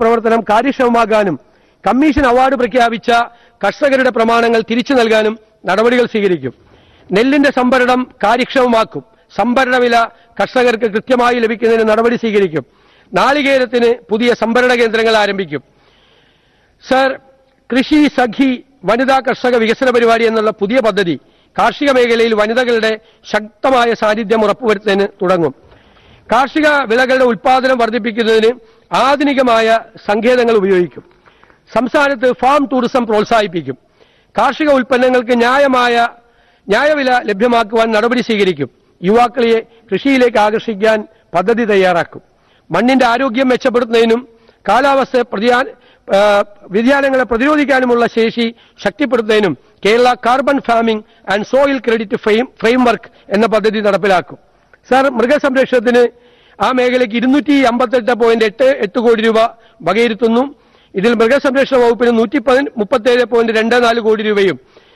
പ്രവർത്തനം കാര്യക്ഷമമാകാനും commission award പ്രഖ്യാപിച്ച കർഷകരുടെ പ്രമാണങ്ങൾ തിരിച്ചു നൽകാനും നടപടികൾ സ്വീകരിക്കും. നെല്ലിന്റെ സംഭരണം കാര്യക്ഷമമാക്കും. സംഭരണ വില കർഷകർക്ക് കൃത്യമായി ലഭിക്കുന്നതിന് നടപടി സ്വീകരിക്കും. നാളികേരത്തിന് പുതിയ സംഭരണ കേന്ദ്രങ്ങൾ ആരംഭിക്കും. സർ, കൃഷി സഖി വനിതാ കർഷക വികസന പരിപാടി എന്നുള്ള പുതിയ പദ്ധതി കാർഷിക മേഖലയിൽ വനിതകളുടെ ശക്തമായ സാന്നിധ്യം ഉറപ്പുവരുത്തുന്നതിന് തുടങ്ങും. കാർഷിക വിളകളുടെ ഉൽപാദനം വർദ്ധിപ്പിക്കുന്നതിന് ആധുനികമായ സങ്കേതങ്ങൾ ഉപയോഗിക്കും. സംസ്ഥാനത്ത് ഫാം ടൂറിസം പ്രോത്സാഹിപ്പിക്കും. കാർഷിക ഉൽപ്പന്നങ്ങൾക്ക് ന്യായവില ലഭ്യമാക്കുവാൻ നടപടി സ്വീകരിക്കും. യുവാക്കളെ കൃഷിയിലേക്ക് ആകർഷിക്കാൻ പദ്ധതി തയ്യാറാക്കും. മണ്ണിന്റെ ആരോഗ്യം മെച്ചപ്പെടുത്തുന്നതിനും കാലാവസ്ഥ വ്യതിയാനങ്ങളെ പ്രതിരോധിക്കാനുമുള്ള ശേഷി ശക്തിപ്പെടുത്തുന്നതിനും Kerala carbon farming and soil credit framework എന്ന പദ്ധതി നടപ്പിലാക്കും. സർ, മൃഗസംരക്ഷണത്തിന് ആ മേഖലയ്ക്ക് 258.88 കോടി രൂപ വകയിരുത്തുന്നു. ഇതിൽ മൃഗസംരക്ഷണ വകുപ്പിന് 137.24 കോടി രൂപയും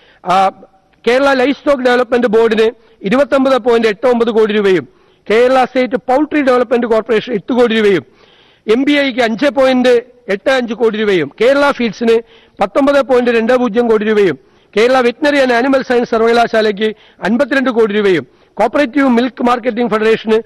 കേരള ലൈഫ് സ്റ്റോക്ക് ഡെവലപ്മെന്റ് ബോർഡിന് 29.89 കോടി രൂപയും Kerala state poultry development corporation 8 കോടി രൂപയും MBIക്ക് 5.85 കോടി രൂപയും കേരള ഫീഡ്സിന് 19.20 കോടി രൂപയും Kerala veterinary and animal science സർവകലാശാലയ്ക്ക് 52 കോടി രൂപയും കോപ്പറേറ്റീവ് മിൽക്ക് മാർക്കറ്റിംഗ് ഫെഡറേഷന്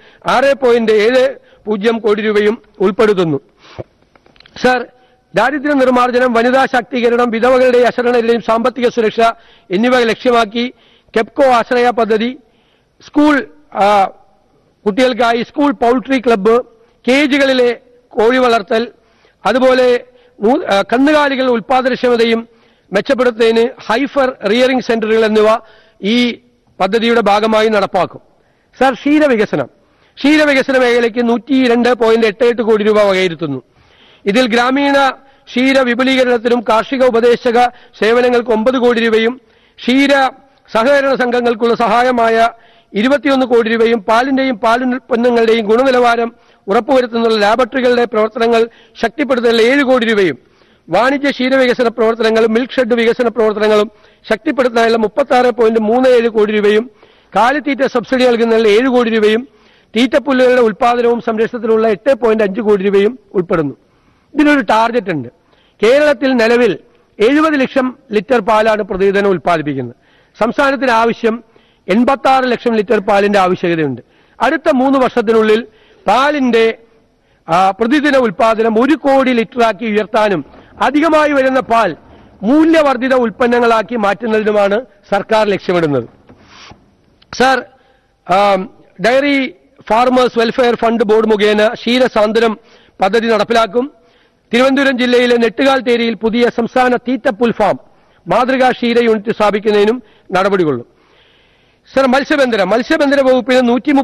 6.70 കോടി രൂപയും ഉൾപ്പെടുത്തുന്നു. സർ, ദാരിദ്ര്യ നിർമ്മാർജ്ജനം, വനിതാ ശാക്തീകരണം, വിധവകളുടെയും അശരണരുടെയും സാമ്പത്തിക സുരക്ഷ എന്നിവ ലക്ഷ്യമാക്കി കെപ്കോ ആശ്രയ പദ്ധതി, സ്കൂൾ കുട്ടികൾക്കായി സ്കൂൾ പൗൾട്രി ക്ലബ്ബ്, കേജുകളിലെ കോഴി വളർത്തൽ, അതുപോലെ കന്നുകാലികളുടെ ഉൽപാദനക്ഷമതയും മെച്ചപ്പെടുത്തുന്നതിന് ഹൈഫർ റിയറിംഗ് സെന്ററുകൾ എന്നിവ ഈ പദ്ധതിയുടെ ഭാഗമായി നടപ്പാക്കും. സർ, ക്ഷീരവികസന മേഖലയ്ക്ക് 102.88 കോടി രൂപ വകയിരുത്തുന്നു. ഇതിൽ ഗ്രാമീണ ക്ഷീര വിപുലീകരണത്തിനും കാർഷിക ഉപദേശക സേവനങ്ങൾക്ക് 9 കോടി രൂപയും ക്ഷീര സഹകരണ സംഘങ്ങൾക്കുള്ള സഹായമായ 21 കോടി രൂപയും പാലിന്റെയും പാലുൽപ്പന്നങ്ങളുടെയും ഗുണനിലവാരം ഉറപ്പുവരുത്തുന്ന ലാബറട്ടറികളുടെ പ്രവർത്തനങ്ങൾ ശക്തിപ്പെടുത്തുന്നതിൽ 7 കോടി രൂപയും വാണിജ്യ ക്ഷീരവികസന പ്രവർത്തനങ്ങളും മിൽക്ക് ഷെഡ് വികസന പ്രവർത്തനങ്ങളും ശക്തിപ്പെടുത്തുന്നതിനുള്ള 36.37 കോടി രൂപയും കാലിത്തീറ്റ സബ്സിഡി നൽകുന്നതിൽ 7 കോടി രൂപയും തീറ്റപ്പുല്ലുകളുടെ ഉൽപാദനവും സംരക്ഷണത്തിലുള്ള 8.5 കോടി രൂപയും ഉൾപ്പെടുന്നു. ഇതിനൊരു ടാർഗറ്റ് ഉണ്ട്. കേരളത്തിൽ നിലവിൽ 70 ലക്ഷം ലിറ്റർ പാലാണ് പ്രതിദിനം ഉൽപ്പാദിപ്പിക്കുന്നത്. സംസ്ഥാനത്തിന് ആവശ്യം 86 ലക്ഷം ലിറ്റർ പാലിന്റെ ആവശ്യകതയുണ്ട്. അടുത്ത 3 വർഷത്തിനുള്ളിൽ പാലിന്റെ പ്രതിദിന ഉൽപാദനം 1 കോടി ലിറ്ററാക്കി ഉയർത്താനും അധികമായി വരുന്ന പാൽ മൂല്യവർദ്ധിത ഉൽപ്പന്നങ്ങളാക്കി മാറ്റുന്നതിനുമാണ് സർക്കാർ ലക്ഷ്യമിടുന്നത്. Sir, diary farmers welfare fund board മുഖേന ക്ഷീരസാന്ത്വനം പദ്ധതി നടപ്പിലാക്കും. തിരുവനന്തപുരം ജില്ലയിലെ നെട്ടുകാൽത്തേരിയിൽ പുതിയ സംസ്ഥാന തീറ്റപ്പുൽ ഫാം മാതൃകാ ക്ഷീര യൂണിറ്റ് സ്ഥാപിക്കുന്നതിനും നടപടികൊള്ളും. സർ, മത്സ്യബന്ധന വകുപ്പിന്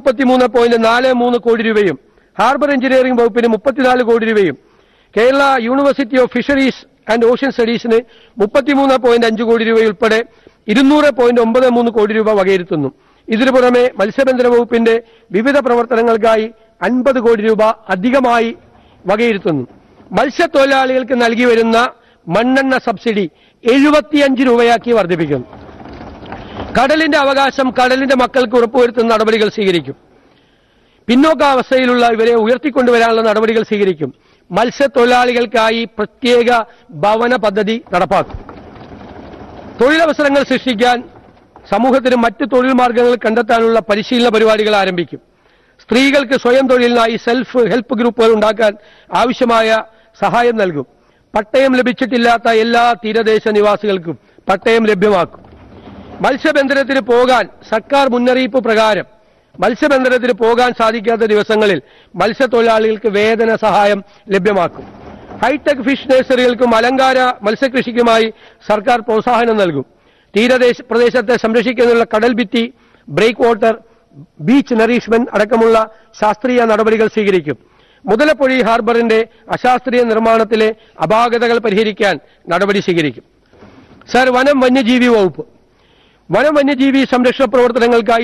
133.43 കോടി രൂപയും ഹാർബർ എഞ്ചിനീയറിംഗ് വകുപ്പിന് 34 കോടി രൂപയും Kerala university of fisheries and ocean സ്റ്റഡീസിന് 33.5 കോടി രൂപയുൾപ്പെടെ 200.93 കോടി രൂപ വകയിരുത്തുന്നു. ഇതിനു പുറമെ മത്സ്യബന്ധന വകുപ്പിന്റെ വിവിധ പ്രവർത്തനങ്ങൾക്കായി 50 കോടി രൂപ അധികമായി വകയിരുത്തുന്നു. മത്സ്യത്തൊഴിലാളികൾക്ക് നൽകി വരുന്ന മണ്ണെണ്ണ സബ്സിഡി 75 രൂപയാക്കി വർദ്ധിപ്പിക്കുന്നു. കടലിന്റെ അവകാശം കടലിന്റെ മക്കൾക്ക് ഉറപ്പുവരുത്തുന്ന നടപടികൾ സ്വീകരിക്കും. പിന്നോക്കാവസ്ഥയിലുള്ള ഇവരെ ഉയർത്തിക്കൊണ്ടുവരാനുള്ള നടപടികൾ സ്വീകരിക്കും. മത്സ്യത്തൊഴിലാളികൾക്കായി പ്രത്യേക ഭവന പദ്ധതി നടപ്പാക്കും. തൊഴിലവസരങ്ങൾ സൃഷ്ടിക്കാൻ സമൂഹത്തിന് മറ്റ് തൊഴിൽ മാർഗങ്ങൾ കണ്ടെത്താനുള്ള പരിശീലന പരിപാടികൾ ആരംഭിക്കും. സ്ത്രീകൾക്ക് സ്വയം തൊഴിലിനായി സെൽഫ് ഹെൽപ്പ് ഗ്രൂപ്പുകൾ ഉണ്ടാക്കാൻ ആവശ്യമായ സഹായം നൽകും. പട്ടയം ലഭിച്ചിട്ടില്ലാത്ത എല്ലാ തീരദേശ നിവാസികൾക്കും പട്ടയം ലഭ്യമാക്കും. മത്സ്യബന്ധനത്തിന് പോകാൻ സർക്കാർ മുന്നറിയിപ്പ് പ്രകാരം മത്സ്യബന്ധനത്തിന് പോകാൻ സാധിക്കാത്ത ദിവസങ്ങളിൽ മത്സ്യത്തൊഴിലാളികൾക്ക് വേതന സഹായം ലഭ്യമാക്കും. ഹൈടെക് ഫിഷ് നഴ്സറികൾക്കും അലങ്കാര മത്സ്യകൃഷിക്കുമായി സർക്കാർ പ്രോത്സാഹനം നൽകും. തീരദേശ പ്രദേശത്തെ സംരക്ഷിക്കുന്നതിനുള്ള കടൽ ഭിത്തി, ബ്രേക്ക് വാട്ടർ, ബീച്ച് നറീഷ്മെന്റ് അടക്കമുള്ള ശാസ്ത്രീയ നടപടികൾ സ്വീകരിക്കും. മുതലപ്പൊഴി ഹാർബറിന്റെ അശാസ്ത്രീയ നിർമ്മാണത്തിലെ അപാകതകൾ പരിഹരിക്കാൻ നടപടി സ്വീകരിക്കും. സർ, വന്യജീവി വകുപ്പ് വന്യജീവി സംരക്ഷണ പ്രവർത്തനങ്ങൾക്കായി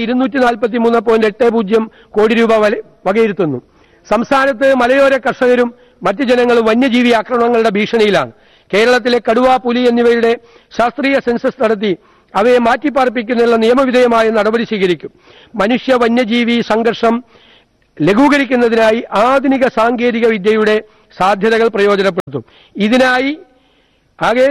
243.80 കോടി രൂപ വകയിരുത്തുന്നു. സംസ്ഥാനത്ത് മലയോര കർഷകരും മറ്റു ജനങ്ങളും വന്യജീവി ആക്രമണങ്ങളുടെ ഭീഷണിയിലാണ്. കേരളത്തിലെ കടുവ, പുലി എന്നിവയുടെ ശാസ്ത്രീയ സെൻസസ് നടത്തി അവയെ മാറ്റിപ്പാർപ്പിക്കുന്നതിനുള്ള നിയമവിധേയമായ നടപടി സ്വീകരിക്കും. മനുഷ്യ വന്യജീവി സംഘർഷം ലഘൂകരിക്കുന്നതിനായി ആധുനിക സാങ്കേതിക വിദ്യയുടെ സാധ്യതകൾ പ്രയോജനപ്പെടുത്തും. ഇതിനായി ആകെ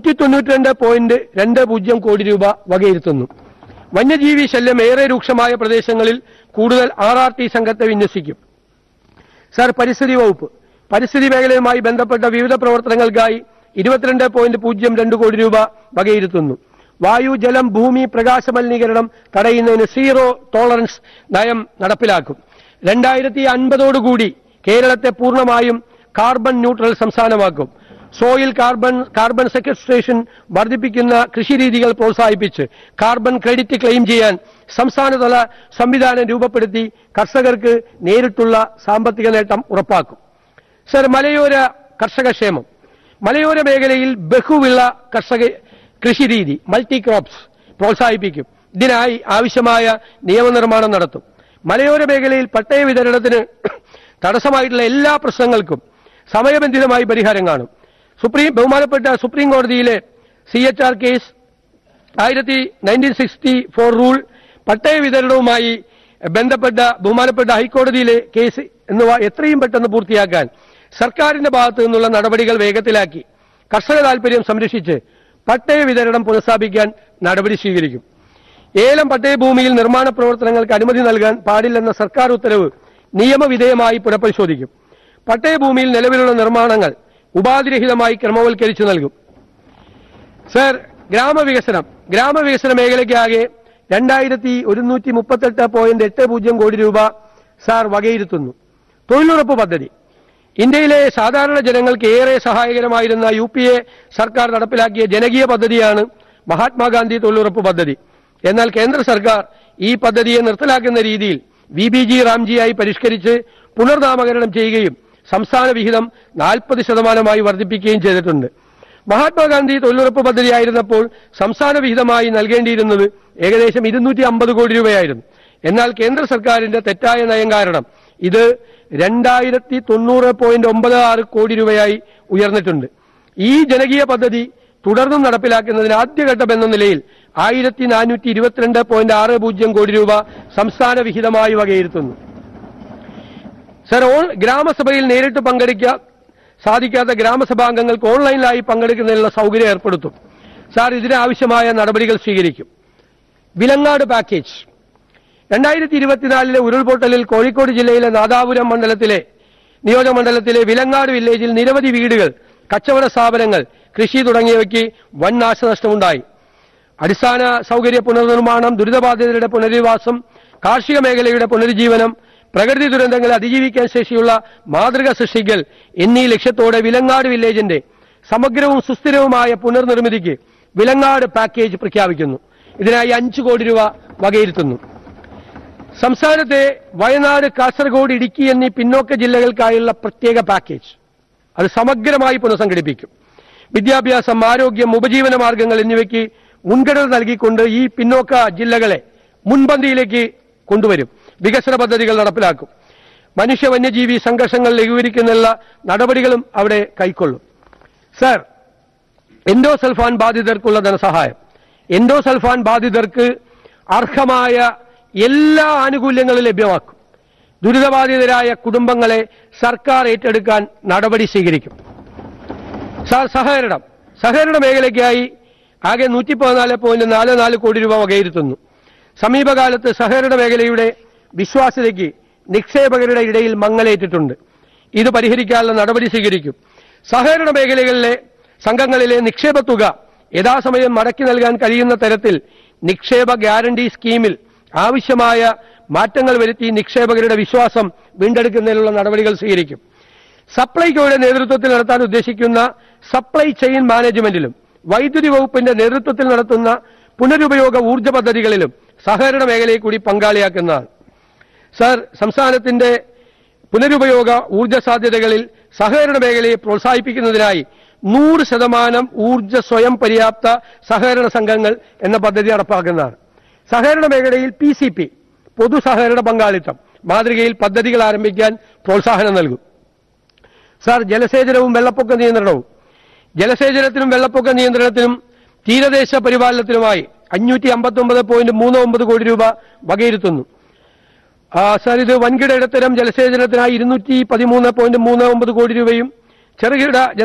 192.20 കോടി രൂപ വകയിരുത്തുന്നു. വന്യജീവി ശല്യം ഏറെ രൂക്ഷമായ പ്രദേശങ്ങളിൽ കൂടുതൽ RRT സംഘത്തെ വിന്യസിക്കും. സർ, പരിസ്ഥിതി വകുപ്പ് പരിസ്ഥിതി മേഖലയുമായി ബന്ധപ്പെട്ട വിവിധ പ്രവർത്തനങ്ങൾക്കായി 22.02 കോടി രൂപ വകയിരുത്തുന്നു. വായു, ജലം, ഭൂമി, പ്രകാശ മലിനീകരണം തടയുന്നതിന് സീറോ ടോളറൻസ് നയം നടപ്പിലാക്കും. 2050 കേരളത്തെ പൂർണ്ണമായും carbon neutral സംസ്ഥാനമാക്കും. Soil carbon sequestration വർദ്ധിപ്പിക്കുന്ന കൃഷിരീതികൾ പ്രോത്സാഹിപ്പിച്ച് കാർബൺ ക്രെഡിറ്റ് ക്ലെയിം ചെയ്യാൻ സംസ്ഥാനതല സംവിധാനം രൂപപ്പെടുത്തി കർഷകർക്ക് നേരിട്ടുള്ള സാമ്പത്തിക നേട്ടം ഉറപ്പാക്കും. സർ, മലയോര കർഷകക്ഷേമം മലയോര മേഖലയിൽ ബഹുവിള കൃഷിരീതി മൾട്ടി ക്രോപ്സ് പ്രോത്സാഹിപ്പിക്കും. ഇതിനായി ആവശ്യമായ നിയമനിർമ്മാണം നടത്തും. മലയോര മേഖലയിൽ പട്ടയ വിതരണത്തിന് തടസ്സമായിട്ടുള്ള എല്ലാ പ്രശ്നങ്ങൾക്കും സമയബന്ധിതമായി പരിഹാരം കാണും. ബഹുമാനപ്പെട്ട സുപ്രീം കോടതിയിലെ CHR കേസ് 1964 റൂൾ, പട്ടയ വിതരണവുമായി ബന്ധപ്പെട്ട ബഹുമാനപ്പെട്ട ഹൈക്കോടതിയിലെ കേസ് എന്നിവ എത്രയും പെട്ടെന്ന് പൂർത്തിയാക്കാൻ സർക്കാരിന്റെ ഭാഗത്തു നിന്നുള്ള നടപടികൾ വേഗത്തിലാക്കി കർഷക താൽപര്യം സംരക്ഷിച്ച് പട്ടയ വിതരണം പുനഃസ്ഥാപിക്കാൻ നടപടി സ്വീകരിക്കും. ഏലം പട്ടയഭൂമിയിൽ നിർമ്മാണ പ്രവർത്തനങ്ങൾക്ക് അനുമതി നൽകാൻ പാടില്ലെന്ന സർക്കാർ ഉത്തരവ് നിയമവിധേയമായി പുനഃപരിശോധിക്കും. പട്ടയഭൂമിയിൽ നിലവിലുള്ള നിർമ്മാണങ്ങൾ ഉപാധിരഹിതമായി ക്രമവൽക്കരിച്ചു നൽകും. സർ, ഗ്രാമവികസന മേഖലയ്ക്കാകെ 2138.80 കോടി രൂപ സാർ വകയിരുത്തുന്നു. തൊഴിലുറപ്പ് പദ്ധതി ഇന്ത്യയിലെ സാധാരണ ജനങ്ങൾക്ക് ഏറെ സഹായകരമായിരുന്ന UPA സർക്കാർ നടപ്പിലാക്കിയ ജനകീയ പദ്ധതിയാണ് മഹാത്മാഗാന്ധി തൊഴിലുറപ്പ് പദ്ധതി. എന്നാൽ കേന്ദ്ര സർക്കാർ ഈ പദ്ധതിയെ നിർത്തലാക്കുന്ന രീതിയിൽ VBG റാംജിയായി പരിഷ്കരിച്ച് പുനർനാമകരണം ചെയ്യുകയും സംസ്ഥാന വിഹിതം 40% വർദ്ധിപ്പിക്കുകയും ചെയ്തിട്ടുണ്ട്. മഹാത്മാഗാന്ധി തൊഴിലുറപ്പ് പദ്ധതിയായിരുന്നപ്പോൾ സംസ്ഥാന വിഹിതമായി നൽകേണ്ടിയിരുന്നത് ഏകദേശം 250 കോടി രൂപയായിരുന്നു. എന്നാൽ കേന്ദ്ര സർക്കാരിന്റെ തെറ്റായ നയം കാരണം ഇത് 2090.96 കോടി രൂപയായി ഉയർന്നിട്ടുണ്ട്. ഈ ജനകീയ പദ്ധതി തുടർന്നും നടപ്പിലാക്കുന്നതിന് ആദ്യഘട്ടം എന്ന നിലയിൽ 1422.60 കോടി രൂപ സംസ്ഥാന വിഹിതമായി വകയിരുത്തുന്നു. സർ, ഗ്രാമസഭയിൽ നേരിട്ട് പങ്കെടുക്കാൻ സാധിക്കാത്ത ഗ്രാമസഭാംഗങ്ങൾക്ക് ഓൺലൈനിലായി പങ്കെടുക്കുന്നതിനുള്ള സൗകര്യം ഏർപ്പെടുത്തും. സാർ, ഇതിനാവശ്യമായ നടപടികൾ സ്വീകരിക്കും. വിലങ്ങാട് പാക്കേജ് 2024 ഉരുൾപൊട്ടലിൽ കോഴിക്കോട് ജില്ലയിലെ നാദാപുരം നിയോജകമണ്ഡലത്തിലെ വിലങ്ങാട് വില്ലേജിൽ നിരവധി വീടുകൾ, കച്ചവട സ്ഥാപനങ്ങൾ, കൃഷി തുടങ്ങിയവയ്ക്ക് വൻ നാശനഷ്ടമുണ്ടായി. അടിസ്ഥാന സൗകര്യ പുനർനിർമ്മാണം, ദുരിതബാധിതരുടെ പുനരധിവാസം, കാർഷിക മേഖലയുടെ പുനരുജ്ജീവനം, പ്രകൃതി ദുരന്തങ്ങളെ അതിജീവിക്കാൻ ശേഷിയുള്ള മാതൃക സൃഷ്ടിക്കൽ എന്നീ ലക്ഷ്യത്തോടെ വിലങ്ങാട് വില്ലേജിന്റെ സമഗ്രവും സുസ്ഥിരവുമായ പുനർനിർമ്മിതിക്ക് വിലങ്ങാട് പാക്കേജ് പ്രഖ്യാപിക്കുന്നു. ഇതിനായി 5 കോടി രൂപ വകയിരുത്തുന്നു. സംസ്ഥാനത്തെ വയനാട്, കാസർഗോഡ്, ഇടുക്കി എന്നീ പിന്നോക്ക ജില്ലകൾക്കായുള്ള പ്രത്യേക പാക്കേജ് അത് സമഗ്രമായി പുനഃസംഘടിപ്പിക്കും. വിദ്യാഭ്യാസം, ആരോഗ്യം, ഉപജീവന മാർഗങ്ങൾ എന്നിവയ്ക്ക് മുൻഗണന നൽകിക്കൊണ്ട് ഈ പിന്നോക്ക ജില്ലകളെ മുൻപന്തിയിലേക്ക് കൊണ്ടുവരും. വികസന പദ്ധതികൾ നടപ്പിലാക്കും. മനുഷ്യ വന്യജീവി സംഘർഷങ്ങൾ ലഘൂകരിക്കുന്നതിനുള്ള നടപടികളും അവിടെ കൈക്കൊള്ളും. സർ, എൻഡോസൾഫാൻ ബാധിതർക്കുള്ള ധനസഹായം. എൻഡോസൾഫാൻ ബാധിതർക്ക് അർഹമായ എല്ലാ ആനുകൂല്യങ്ങളും ലഭ്യമാക്കും. ദുരിതബാധിതരായ കുടുംബങ്ങളെ സർക്കാർ ഏറ്റെടുക്കാൻ നടപടി സ്വീകരിക്കും. സാർ, സഹകരണ മേഖലയ്ക്കായി ആകെ 114.44 കോടി രൂപ വകയിരുത്തുന്നു. സമീപകാലത്ത് സഹകരണ മേഖലയുടെ വിശ്വാസ്യതയ്ക്ക് നിക്ഷേപകരുടെ ഇടയിൽ മങ്ങലേറ്റിട്ടുണ്ട്. ഇത് പരിഹരിക്കാനുള്ള നടപടി സ്വീകരിക്കും. സഹകരണ മേഖലകളിലെ സംഘങ്ങളിലെ നിക്ഷേപ തുക യഥാസമയം മടക്കി നൽകാൻ കഴിയുന്ന തരത്തിൽ നിക്ഷേപ ഗ്യാരണ്ടി സ്കീമിൽ ആവശ്യമായ മാറ്റങ്ങൾ വരുത്തി നിക്ഷേപകരുടെ വിശ്വാസം വീണ്ടെടുക്കുന്നതിനുള്ള നടപടികൾ സ്വീകരിക്കും. സപ്ലൈകോയുടെ നേതൃത്വത്തിൽ നടത്താൻ ഉദ്ദേശിക്കുന്ന സപ്ലൈ ചെയിൻ മാനേജ്മെന്റിലും വൈദ്യുതി വകുപ്പിന്റെ നേതൃത്വത്തിൽ നടത്തുന്ന പുനരുപയോഗ ഊർജ്ജ പദ്ധതികളിലും സഹകരണ മേഖലയെ കൂടി പങ്കാളിയാക്കുന്നതാണ്. സർ, സംസ്ഥാനത്തിന്റെ പുനരുപയോഗ ഊർജ്ജ സാധ്യതകളിൽ സഹകരണ മേഖലയെ പ്രോത്സാഹിപ്പിക്കുന്നതിനായി 100% ഊർജ്ജ സ്വയം പര്യാപ്ത സഹകരണ സംഘങ്ങൾ എന്ന പദ്ധതി നടപ്പാക്കുന്നതാണ്. സഹകരണ മേഖലയിൽ PCP പൊതു സഹകരണ പങ്കാളിത്തം മാതൃകയിൽ പദ്ധതികൾ ആരംഭിക്കാൻ പ്രോത്സാഹനം നൽകും. സാർ, ജലസേചനവും വെള്ളപ്പൊക്ക നിയന്ത്രണവും. ജലസേചനത്തിനും വെള്ളപ്പൊക്ക നിയന്ത്രണത്തിനും തീരദേശ പരിപാലനത്തിനുമായി 559.39 കോടി രൂപ വകയിരുത്തുന്നു. സർ, ഇത് വൻകിട ഇടത്തരം ജലസേചനത്തിനായി 213.39 കോടി രൂപയും ചെറുകിട